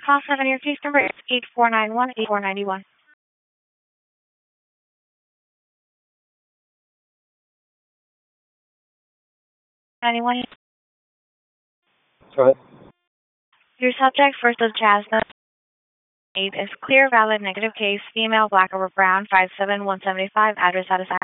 Call 7, your case number is 8491-8491. Anyone? Go ahead. Your subject, first of Jasmine 8, is clear, valid, negative case, female, black over brown, 5'7", 175, address satisfied.